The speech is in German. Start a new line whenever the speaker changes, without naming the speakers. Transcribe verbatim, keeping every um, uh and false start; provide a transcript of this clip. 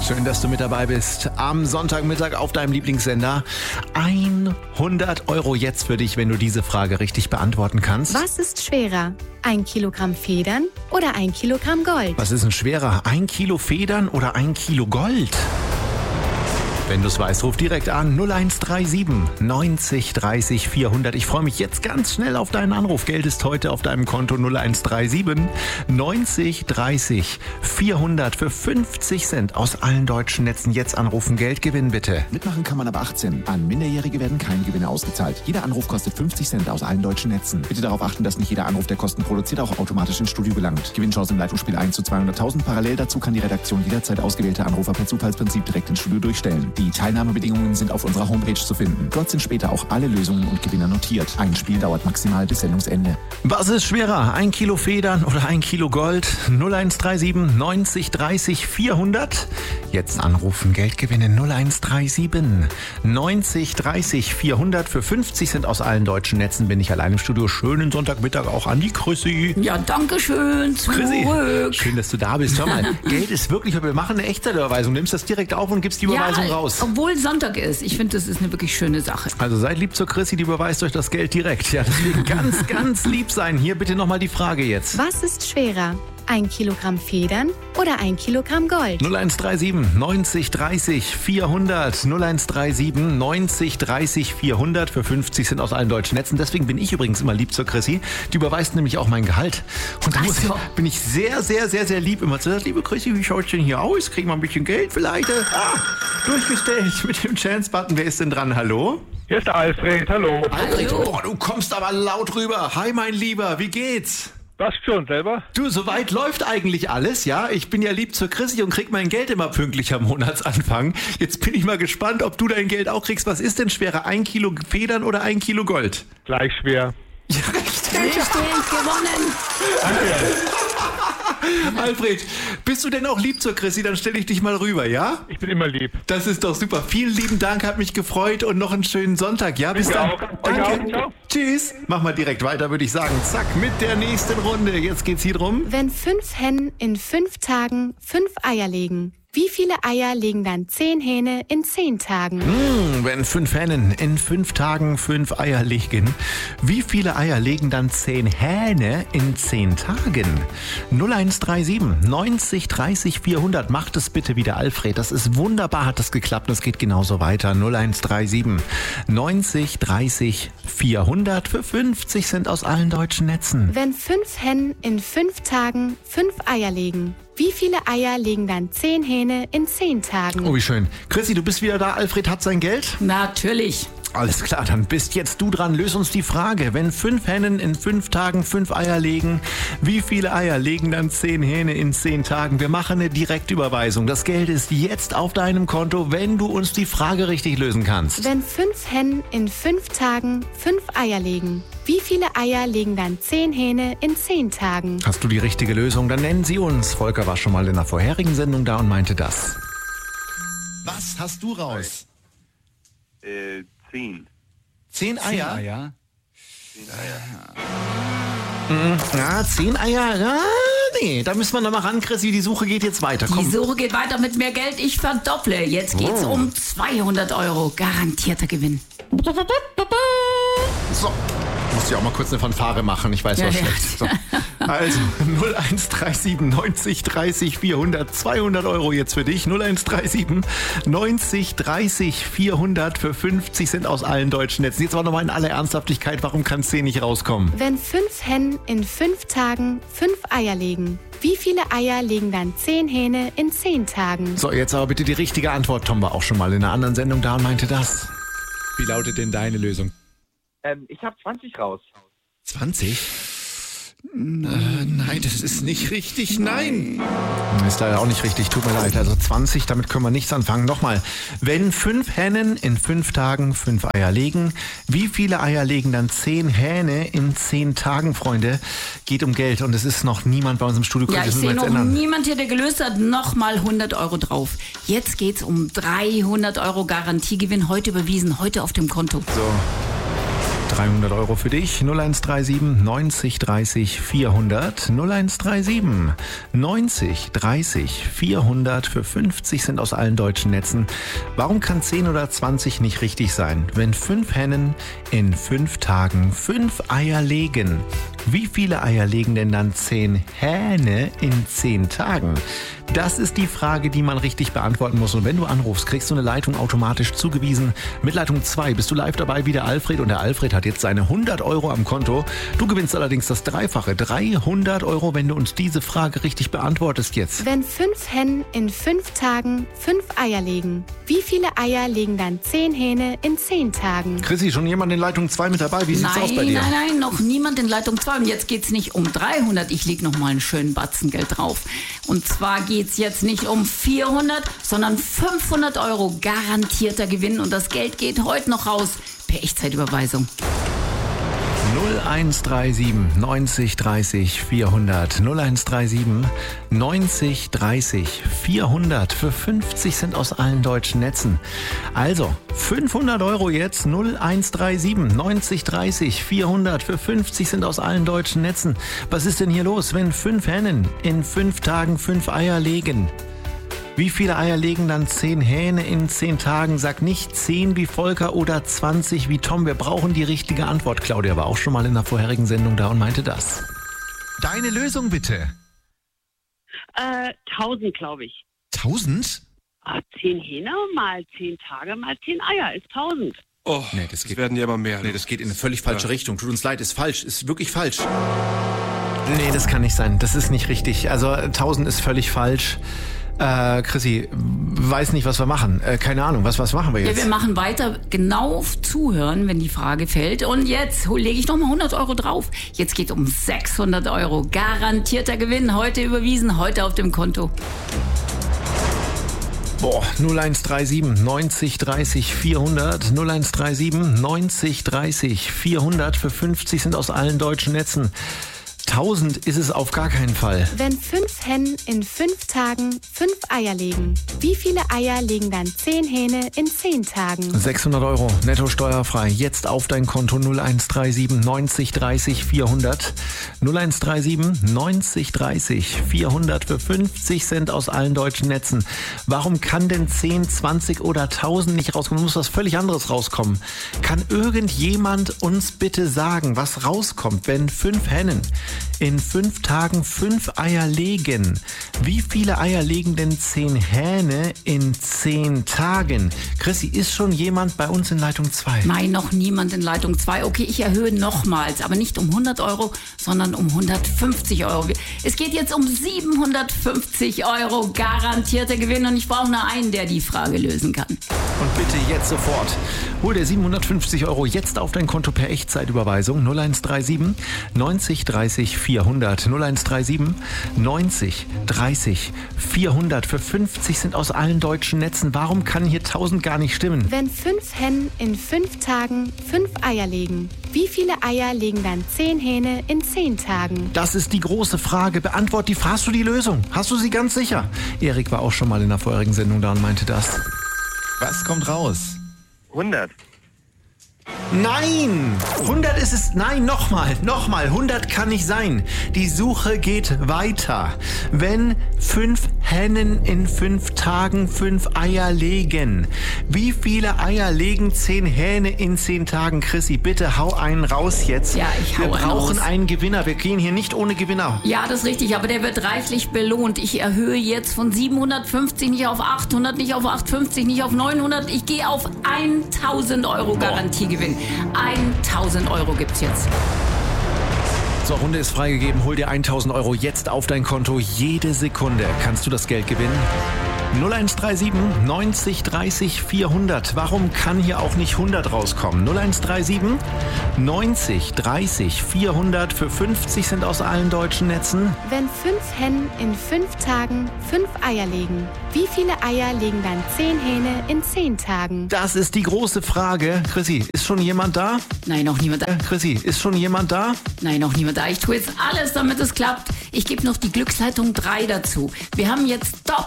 Schön, dass du mit dabei bist. Am Sonntagmittag auf deinem Lieblingssender. hundert Euro jetzt für dich, wenn du diese Frage richtig beantworten kannst.
Was ist schwerer? Ein Kilogramm Federn oder ein Kilogramm Gold?
Was ist denn schwerer? Ein Kilo Federn oder ein Kilo Gold? Wenn du es weißt, ruf direkt an null eins drei sieben neunzig dreißig vierhundert. Ich freue mich jetzt ganz schnell auf deinen Anruf. Geld ist heute auf deinem Konto null eins drei sieben neunzig dreißig vierhundert für fünfzig Cent aus allen deutschen Netzen. Jetzt anrufen, Geld gewinnen bitte.
Mitmachen kann man ab achtzehn. An Minderjährige werden keine Gewinne ausgezahlt. Jeder Anruf kostet fünfzig Cent aus allen deutschen Netzen. Bitte darauf achten, dass nicht jeder Anruf, der Kosten produziert, auch automatisch ins Studio gelangt. Gewinnchance im Leitungsspiel eins zu zweihunderttausend. Parallel dazu kann die Redaktion jederzeit ausgewählte Anrufer per Zufallsprinzip direkt ins Studio durchstellen. Die Teilnahmebedingungen sind auf unserer Homepage zu finden. Dort sind später auch alle Lösungen und Gewinner notiert. Ein Spiel dauert maximal bis Sendungsende.
Was ist schwerer? Ein Kilo Federn oder ein Kilo Gold? null eins drei sieben neunzig dreißig vierhundert. Jetzt anrufen, Geld gewinnen null eins drei sieben neunzig dreißig vierhundert. Für fünfzig Cent aus allen deutschen Netzen bin ich allein im Studio. Schönen Sonntagmittag auch an die Chrissy.
Ja, danke schön. Zurück.
Chrissy, schön, dass du da bist. Hör mal, Geld ist wirklich, wir machen eine Echtzeitüberweisung. Nimmst das direkt auf und gibst die Überweisung
ja,
raus.
Obwohl Sonntag ist. Ich finde, das ist eine wirklich schöne Sache.
Also seid lieb zur Chrissy, die überweist euch das Geld direkt. Ja, deswegen ganz, ganz lieb sein. Hier bitte nochmal die Frage jetzt.
Was ist schwerer? Ein Kilogramm Federn oder ein Kilogramm Gold?
null eins drei sieben neunzig dreißig vierhundert. null eins drei sieben neunzig dreißig vierhundert für fünfzig Cent aus allen deutschen Netzen. Deswegen bin ich übrigens immer lieb zur Chrissy. Die überweist nämlich auch mein Gehalt. Und da muss ich, bin ich sehr, sehr, sehr, sehr lieb immer zu sagen, liebe Chrissy, wie schaut's denn hier aus? Kriegen wir ein bisschen Geld vielleicht? Ah, durchgestellt mit dem Chance-Button. Wer ist denn dran? Hallo?
Hier ist der Alfred, hallo.
Alfred, boah, du kommst aber laut rüber. Hi, mein Lieber, wie geht's?
Das schon, selber?
Du, soweit läuft eigentlich alles, ja. Ich bin ja lieb zur Chrissy und krieg mein Geld immer pünktlich am Monatsanfang. Jetzt bin ich mal gespannt, ob du dein Geld auch kriegst. Was ist denn schwerer, ein Kilo Federn oder ein Kilo Gold?
Gleich schwer.
Ja, richtig.
Richtig, gewonnen.
Danke.
Alfred, bist du denn auch lieb zur Chrissy? Dann stelle ich dich mal rüber, ja?
Ich bin immer lieb.
Das ist doch super. Vielen lieben Dank, hat mich gefreut und noch einen schönen Sonntag, ja? Bis
Ich
dann.
auch.
Danke.
Auch. Ciao.
Tschüss. Mach mal direkt weiter, würde ich sagen. Zack, mit der nächsten Runde. Jetzt geht's hier drum.
Wenn fünf Hennen in fünf Tagen fünf Eier legen, wie viele Eier legen dann zehn Hähne in zehn Tagen?
Hm, wenn fünf Hennen in fünf Tagen fünf Eier legen, wie viele Eier legen dann zehn Hähne in zehn Tagen? null eins drei sieben neunzig dreißig vierhundert. Macht es bitte wieder, Alfred. Das ist wunderbar, hat das geklappt. Das geht genauso weiter. null eins drei sieben neunzig dreißig vierhundert für fünfzig Cent aus allen deutschen Netzen.
Wenn fünf Hennen in fünf Tagen fünf Eier legen, wie viele Eier legen dann zehn Hähne in zehn Tagen?
Oh, wie schön. Chrissy, du bist wieder da. Alfred hat sein Geld?
Natürlich.
Alles klar, dann bist jetzt du dran. Löse uns die Frage. Wenn fünf Hennen in fünf Tagen fünf Eier legen, wie viele Eier legen dann zehn Hähne in zehn Tagen? Wir machen eine Direktüberweisung. Das Geld ist jetzt auf deinem Konto, wenn du uns die Frage richtig lösen kannst.
Wenn fünf Hennen in fünf Tagen fünf Eier legen, wie viele Eier legen dann zehn Hähne in zehn Tagen?
Hast du die richtige Lösung, dann nennen sie uns. Volker war schon mal in der vorherigen Sendung da und meinte das. Was hast du raus?
Äh, zehn.
Zehn Eier?
Eier?
Zehn Eier.
Mhm. Ja, zehn Eier? Ja, nee, da müssen wir noch mal ran, Chrissy. Die Suche geht jetzt weiter.
Die
Komm.
Suche geht weiter mit mehr Geld. Ich verdopple. Jetzt geht's
Oh.
um zweihundert Euro. Garantierter Gewinn.
So, musst ja auch mal kurz eine Fanfare machen. Ich weiß,
Ja,
was
ja.
schlecht. So. Also null eins drei sieben neunzig dreißig vierhundert. zweihundert Euro jetzt für dich. null eins drei sieben neunzig dreißig vierhundert für fünfzig Cent aus allen deutschen Netzen. Jetzt aber nochmal in aller Ernsthaftigkeit. Warum kann es nicht rauskommen?
Wenn fünf Hennen in fünf Tagen fünf Eier legen, wie viele Eier legen dann zehn Hähne in zehn Tagen?
So, jetzt aber bitte die richtige Antwort. Tom war auch schon mal in einer anderen Sendung da und meinte das. Wie lautet denn deine Lösung?
Ähm, ich habe zwanzig raus.
zwanzig? Äh, nein, das ist nicht richtig. Nein. Ist leider auch nicht richtig. Tut mir leid. Also zwanzig, damit können wir nichts anfangen. Nochmal. Wenn fünf Hennen in fünf Tagen fünf Eier legen, wie viele Eier legen dann zehn Hähne in zehn Tagen, Freunde? Geht um Geld und es ist noch niemand bei uns im Studio.
Ja,
Das
ich
müssen wir
sehe
jetzt
noch
ändern.
niemand hier, der gelöst hat. Nochmal hundert Euro drauf. Jetzt geht's um dreihundert Euro Garantiegewinn. Heute überwiesen, heute auf dem Konto.
So. dreihundert Euro für dich. null eins drei sieben neunzig dreißig vierhundert. null eins drei sieben neunzig dreißig vierhundert. Für fünfzig sind aus allen deutschen Netzen. Warum kann zehn oder zwanzig nicht richtig sein, wenn fünf Hennen in fünf Tagen fünf Eier legen? Wie viele Eier legen denn dann zehn Hähne in zehn Tagen? Das ist die Frage, die man richtig beantworten muss. Und wenn du anrufst, kriegst du eine Leitung automatisch zugewiesen. Mit Leitung zwei bist du live dabei wie der Alfred. Und der Alfred hat jetzt seine hundert Euro am Konto. Du gewinnst allerdings das Dreifache, dreihundert Euro, wenn du uns diese Frage richtig beantwortest jetzt.
Wenn fünf Hennen in fünf Tagen fünf Eier legen, wie viele Eier legen dann zehn Hähne in zehn Tagen?
Chrissy, schon jemand in Leitung zwei mit dabei? Wie sieht's
nein,
aus bei dir?
Nein, nein, nein, noch niemand in Leitung zwei. Und jetzt geht's nicht um dreihundert. Ich leg noch mal einen schönen Batzen Geld drauf. Und zwar geht's jetzt nicht um vierhundert, sondern fünfhundert Euro garantierter Gewinn. Und das Geld geht heute noch raus per Echtzeitüberweisung.
null eins drei sieben neunzig dreißig vierhundert. null eins drei sieben neunzig dreißig vierhundert. Für fünfzig sind aus allen deutschen Netzen. Also fünfhundert Euro jetzt. null eins drei sieben neunzig dreißig vierhundert. Für fünfzig sind aus allen deutschen Netzen. Was ist denn hier los, wenn fünf Hennen in fünf Tagen fünf Eier legen? Wie viele Eier legen dann zehn Hähne in zehn Tagen? Sag nicht zehn wie Volker oder zwanzig wie Tom. Wir brauchen die richtige Antwort. Claudia war auch schon mal in der vorherigen Sendung da und meinte das. Deine Lösung bitte.
Äh, tausend, glaube ich.
Tausend?
Ah, zehn Hähne mal zehn Tage mal zehn Eier ist tausend.
Oh,
Nee, das
das
geht-
werden ja immer mehr.
Nee, das geht in eine völlig falsche
Ja.
Richtung. Tut uns leid, ist falsch. Ist wirklich falsch. Nee, das kann nicht sein. Das ist nicht richtig. Also tausend ist völlig falsch. Äh, Chrissy, weiß nicht, was wir machen. Äh, keine Ahnung, was, was machen wir
Ja,
jetzt?
wir machen weiter genau zuhören, wenn die Frage fällt. Und jetzt lege ich noch mal hundert Euro drauf. Jetzt geht um sechshundert Euro. Garantierter Gewinn. Heute überwiesen, heute auf dem Konto.
Boah, null eins drei sieben neunzig dreißig vierhundert. null eins drei sieben neunzig dreißig vierhundert. Für fünfzig sind aus allen deutschen Netzen. tausend ist es auf gar keinen Fall.
Wenn fünf Hennen in fünf Tagen fünf Eier legen, wie viele Eier legen dann zehn Hähne in zehn Tagen?
sechshundert Euro, netto steuerfrei. Jetzt auf dein Konto null eins drei sieben neunzig dreißig vierhundert. null eins drei sieben neunzig dreißig vierhundert. Für fünfzig Cent aus allen deutschen Netzen. Warum kann denn zehn, zwanzig oder tausend nicht rauskommen? Muss was völlig anderes rauskommen. Kann irgendjemand uns bitte sagen, was rauskommt, wenn fünf Hennen in fünf Tagen fünf Eier legen? Wie viele Eier legen denn zehn Hähne in zehn Tagen? Chrissy, ist schon jemand bei uns in Leitung zwei?
Nein, noch niemand in Leitung zwei. Okay, ich erhöhe nochmals, aber nicht um hundert Euro, sondern um hundertfünfzig Euro. Es geht jetzt um siebenhundertfünfzig Euro garantierter Gewinn und ich brauche nur einen, der die Frage lösen kann.
Und bitte jetzt sofort. Hol dir siebenhundertfünfzig Euro jetzt auf dein Konto per Echtzeitüberweisung. null eins drei sieben neunzig dreißig vierhundert. null eins drei sieben neunzig dreißig vierhundert. Für fünfzig sind aus allen deutschen Netzen. Warum kann hier tausend gar nicht stimmen?
Wenn fünf Hennen in fünf Tagen fünf Eier legen, wie viele Eier legen dann zehn Hähne in zehn Tagen?
Das ist die große Frage. Beantwort die. Hast du die Lösung? Hast du sie ganz sicher? Erik war auch schon mal in der vorherigen Sendung da und meinte das.
Was kommt raus?
hundert.
Nein! hundert ist es. Nein, nochmal, nochmal. hundert kann nicht sein. Die Suche geht weiter. Wenn fünf Hennen in fünf Tagen fünf Eier legen, wie viele Eier legen zehn Hähne in zehn Tagen? Chrissy, bitte hau einen raus jetzt.
Ja, ich hau
Wir
einen
brauchen
raus.
einen Gewinner. Wir gehen hier nicht ohne Gewinner.
Ja, das ist richtig, aber der wird reichlich belohnt. Ich erhöhe jetzt von siebenhundertfünfzig nicht auf achthundert, nicht auf achthundertfünfzig, nicht auf neunhundert. Ich gehe auf tausend Euro Garantiegewinn. tausend Euro gibt's jetzt.
So, Runde ist freigegeben. Hol dir tausend Euro jetzt auf dein Konto. Jede Sekunde kannst du das Geld gewinnen. null eins drei sieben neunzig dreißig vierhundert. Warum kann hier auch nicht hundert rauskommen? null eins drei sieben neunzig dreißig vierhundert. Für fünfzig sind aus allen deutschen Netzen.
Wenn fünf Hennen in fünf Tagen fünf Eier legen, wie viele Eier legen dann zehn Hähne in zehn Tagen?
Das ist die große Frage. Chrissy, ist schon jemand da?
Nein, noch niemand da.
Äh, Chrissy, ist schon jemand da?
Nein, noch niemand da. Ich tue jetzt alles, damit es klappt. Ich gebe noch die Glücksleitung drei dazu. Wir haben jetzt Doc